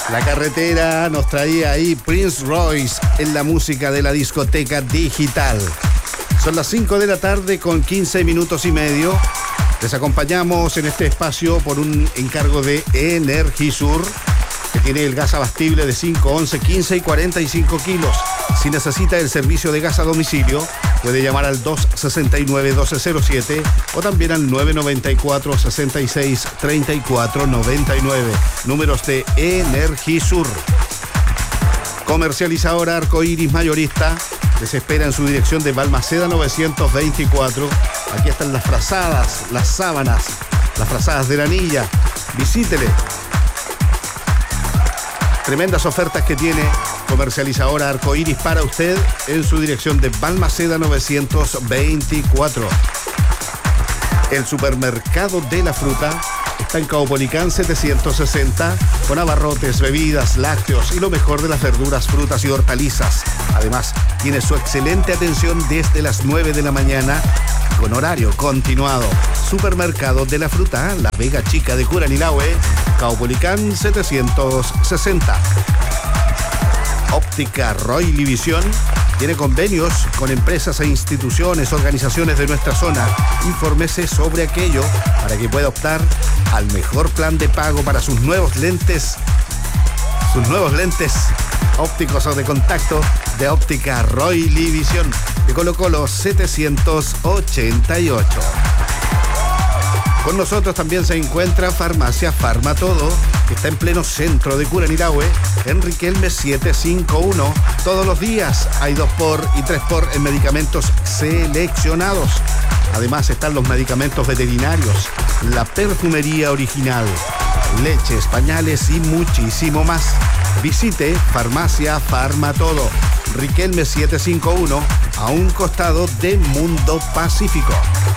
La carretera nos traía ahí Prince Royce en la música de la discoteca digital. Son las 5 de la tarde con 15 minutos y medio. Les acompañamos en este espacio por un encargo de Energisur, que tiene el gas abastible de 5, 11, 15 y 45 kilos. Si necesita el servicio de gas a domicilio, puede llamar al 269-1207 o también al 994-66-3499. Números de Energisur. Comercializadora Arcoiris Mayorista les espera en su dirección de Balmaceda 924. Aquí están las frazadas, las sábanas, las frazadas de la anilla. Visítele. Tremendas ofertas que tiene Comercializadora Arcoiris para usted en su dirección de Balmaceda 924. El supermercado de la fruta está en Caupolicán 760 con abarrotes, bebidas, lácteos y lo mejor de las verduras, frutas y hortalizas. Además, tiene su excelente atención desde las 9 de la mañana con horario continuado. Supermercado de la fruta, La Vega Chica de Curanilahue, Caupolicán 760. Óptica Roily Visión tiene convenios con empresas e instituciones, organizaciones de nuestra zona. Infórmese sobre aquello para que pueda optar al mejor plan de pago para sus nuevos lentes ópticos o de contacto de Óptica Roily Visión de Colo Colo 788. Con nosotros también se encuentra Farmacia Farmatodo, que está en pleno centro de Curanilahue, en Riquelme 751. Todos los días hay 2x y 3x en medicamentos seleccionados. Además están los medicamentos veterinarios, la perfumería original, leches, pañales y muchísimo más. Visite Farmacia Farmatodo, Riquelme 751, a un costado de Mundo Pacífico.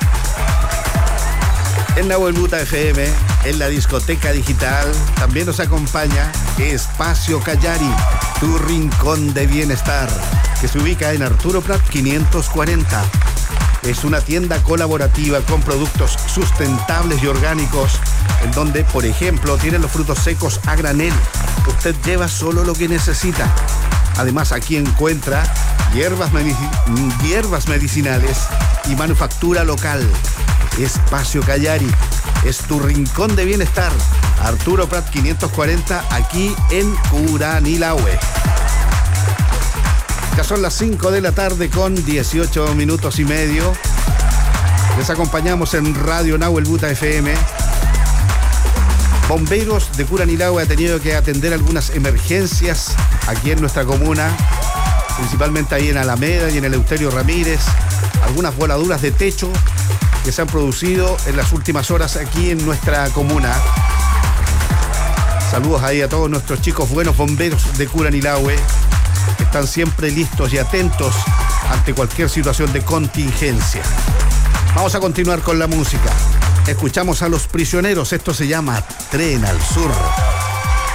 En Nahuel Buta FM, en la discoteca digital, también nos acompaña Espacio Callari, tu rincón de bienestar, que se ubica en Arturo Prat 540. Es una tienda colaborativa con productos sustentables y orgánicos, en donde, por ejemplo, tienen los frutos secos a granel. Usted lleva solo lo que necesita. Además, aquí encuentra hierbas medicinales y manufactura local. Espacio Callari es tu rincón de bienestar. Arturo Prat 540, aquí en Curanilahue. Ya son las 5 de la tarde con 18 minutos y medio. Les acompañamos en Radio Nahuel Buta FM. Bomberos de Curanilahue ha tenido que atender algunas emergencias aquí en nuestra comuna, principalmente ahí en Alameda y en el Eleuterio Ramírez. Algunas voladuras de techo que se han producido en las últimas horas aquí en nuestra comuna. Saludos ahí a todos nuestros chicos buenos bomberos de Curanilahue, que están siempre listos y atentos ante cualquier situación de contingencia. Vamos a continuar con la música. Escuchamos a Los Prisioneros, esto se llama Tren al Sur.